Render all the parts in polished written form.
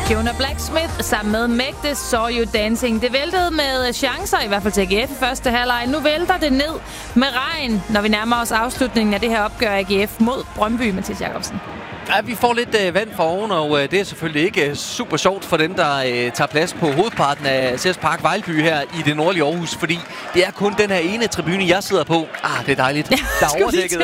Fiona Blacksmith sammen med Magde Saw You Dancing. Det væltede med chancer, i hvert fald til AGF i første halvleg. Nu vælter det ned med regn, når vi nærmer os afslutningen af det her opgør AGF mod Brøndby, Mathias Jacobsen. Ja, vi får lidt vand for oven, og det er selvfølgelig ikke super sjovt for dem, der tager plads på hovedparten af CS Park Vejlby her i det nordlige Aarhus, fordi det er kun den her ene tribune, jeg sidder på. Det er dejligt. Der er overdækket.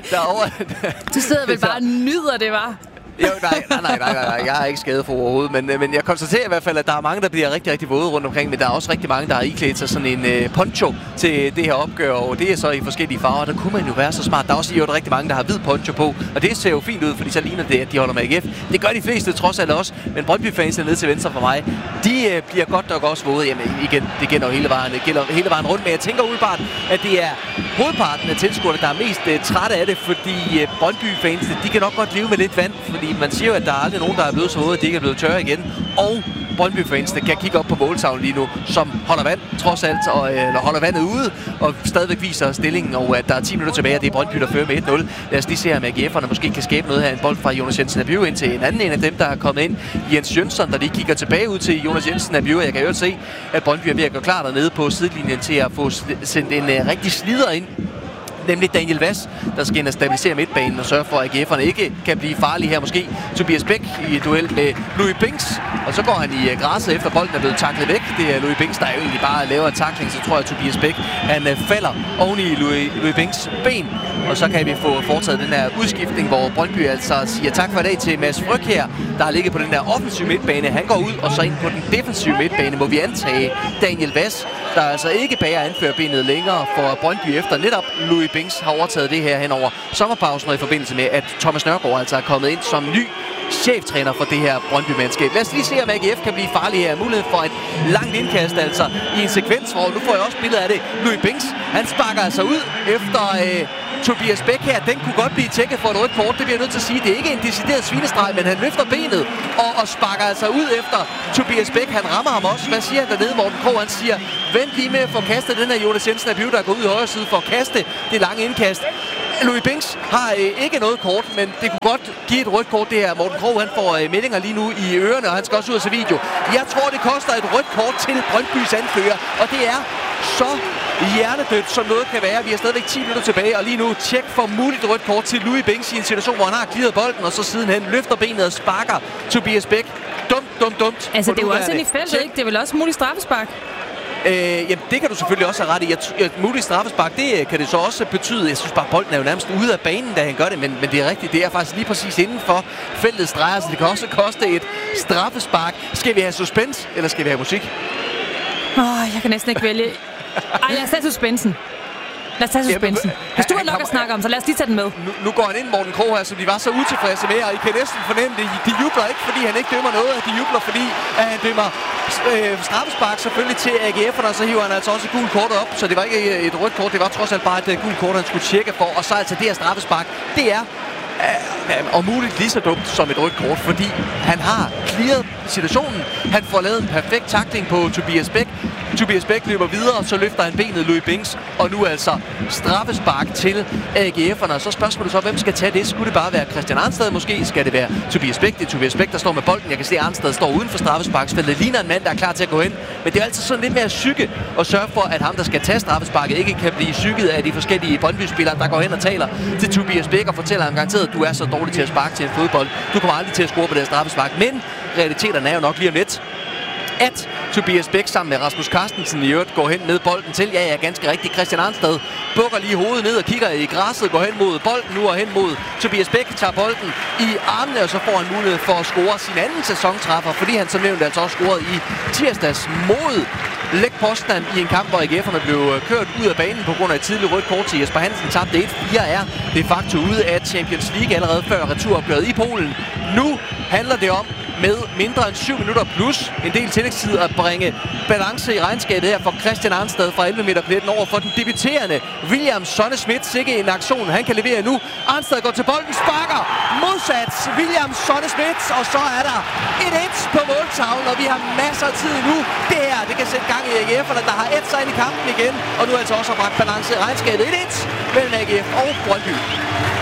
Du sidder vel bare og nyder det, var? Jo, nej, jeg er ikke skadet for overhovedet, men jeg konstaterer i hvert fald, at der er mange, der bliver rigtig, rigtig våde rundt omkring, men der er også rigtig mange, der har iklædt sig sådan en poncho til det her opgør, og det er så i forskellige farver. Der kunne man jo være så smart. Der er også rigtig mange, der har hvid poncho på, og det ser jo fint ud, fordi så ligner det, at de holder med AGF. Det gør de fleste trods alt også, men Brøndby-fansene nede til venstre for mig, de bliver godt nok også våde. Jamen igen, det gælder jo hele vejen rundt, men jeg tænker umiddelbart, at det er hovedparten af tilskuerne, der er mest trætte af det, fordi Brøndby-fansene, de kan nok godt leve med lidt vand, fordi man siger jo, at der er aldrig nogen, der er blevet så våde, at de ikke er blevet tørre igen. Og Brøndby-fansene kan kigge op på måltavlen lige nu, som holder vand trods alt, eller holder vandet ude, og stadigvæk viser stillingen, og at der er 10 minutter tilbage, og det er Brøndby, der fører med 1-0. Lad os lige se, om AGF'erne måske kan skabe noget her. En bold fra Jonas Jensen Abiu ind til en anden en af dem, der er kommet ind. Jens Jønsson, der lige kigger tilbage ud til Jonas Jensen Abiu. Jeg kan jo se, at Brøndby er ved at gå klar dernede på sidelinjen til at få sendt en rigtig slider ind, nemlig Daniel Vass, der skal ind og stabilisere midtbanen og sørge for, at AGF'erne ikke kan blive farlige her. Måske Tobias Bæk i et duel med Louis Binks, og så går han i græsset efter bolden er blevet taklet væk. Det er Louis Binks, der jo egentlig bare laver en tackling, så tror jeg, at Tobias Bæk han falder oven i Louis Binks ben, og så kan vi få foretaget den her udskiftning, hvor Brøndby altså siger tak for i dag til Mads Fryg her, der har ligget på den der offensive midtbane. Han går ud og så ind på den defensive midtbane, må vi antage Daniel Vass, der altså ikke bager anførerbenet længere for Brøndby efter netop Louis Binks har overtaget det her hen over sommerpausen, og i forbindelse med, at Thomas Nørgaard altså er kommet ind som ny cheftræner for det her Brøndby-mandskab. Lad os lige se, om AGF kan blive farlig her. Mulighed for et langt indkast, altså i en sekvens, hvor nu får jeg også billedet af det. Louis Binks, han sparker altså ud efter Tobias Bæk her. Den kunne godt blive tjekket for et rødt kort. Det bliver jeg nødt til at sige. Det er ikke en decideret svinestreg, men han løfter benet og sparker altså ud efter Tobias Bæk. Han rammer ham også. Hvad siger han dernede? Morten Krogh, han siger, vent lige med at få kastet den her Jonas Jensen Abiu, der går ud i højre side for at kaste det lange indkast. Louis Binks har ikke noget kort, men det kunne godt give et rødt kort, det her. Morten Krogh, han får meldinger lige nu i ørerne, og han skal også ud og se video. Jeg tror, det koster et rødt kort til Brøndbys anfører, og det er så hjernedødt, som noget kan være. Vi har stadigvæk 10 minutter tilbage, og lige nu tjek for muligt rødt kort til Louis Binks i en situation, hvor han har clearet bolden, og så sidenhen løfter benet og sparker Tobias Bæk. Dumt. Altså, det er jo også ind i feltet, ikke? Det er vel også muligt straffespark? Jamen, det kan du selvfølgelig også have ret i. Et muligt straffespark, det kan det så også betyde. Jeg synes bare, bolden er jo nærmest ude af banen, da han gør det, men det er rigtigt. Det er faktisk lige præcis inden for feltets streger, så det kan også koste et straffespark. Skal vi have suspense, eller skal vi have musik? Jeg kan næsten ikke vælge. Lad os tage suspensen. Lad os tage suspensen. Hvis du har nok at snakke om, så lad os lige tage den med. Nu går han ind, Morten Krogh her, som de var så utilfredse med, og I kan næsten fornemme det. De jubler ikke, fordi han ikke dømmer noget. De jubler, fordi han dømmer straffespark selvfølgelig til AGF'erne, og så hiver han altså også gult kort op. Så det var ikke et rødt kort, det var trods alt bare et gult kort, han skulle tjekke for. Og så altså det her straffespark, det er om muligt lige så dumt som et rødt kort, fordi han har clearet situationen. Han får lavet en perfekt tackling på Tobias Bæk. Tobias Bæk løber videre, så løfter han benet Louis Binks, og nu altså straffespark til AGF'erne. Så spørgsmålet så, hvem skal tage det? Skulle det bare være Christian Arnstad måske? Skal det være Tobias Bæk? Det er Tobias Bæk, der står med bolden. Jeg kan se, at Arnstad står uden for straffesparksfeltet. Det ligner en mand, der er klar til at gå ind. Men det er altid sådan lidt mere psyke at sørge for, at ham, der skal tage straffesparket, ikke kan blive psyket af de forskellige Brøndby-spillere, der går hen og taler til Tobias Bæk og fortæller ham garanteret, at du er så dårlig til at sparke til en fodbold. Du kommer aldrig til at score på det straffespark. Men realiteterne er jo nok lige om lidt, at Tobias Bæk sammen med Rasmus Carstensen i øvrigt går hen med bolden til. Ja, ganske rigtigt. Christian Arnstad bukker lige hovedet ned og kigger i græsset, går hen mod bolden nu og hen mod Tobias Bæk, tager bolden i armene, og så får han mulighed for at score sin anden sæsontræffer, fordi han som nævnt altså også scorede i tirsdags mod Lech Poznan i en kamp, hvor AGF'erne blev kørt ud af banen på grund af et tidligt rødt kort til Jesper Hansen. Tabte 1-4 er de facto ude af Champions League allerede før returopgøret i Polen. Nu handler det om med mindre end 7 minutter plus en del tillægstid at bringe balance i regnskabet her for Christian Arnstad fra 11 meter pletten over for den debuterende William Sonne-Schmidt. Sikke en aktion, han kan levere nu. Arnstad går til bolden, sparker modsat William Sonne-Schmidt, og så er der 1-1 på måltavlen, og vi har masser af tid nu. Det her, det kan sætte gang i AGF'erne, der har sig ind i kampen igen, og nu altså også har bragt balance i regnskabet. 1-1 mellem AGF og Brøndby.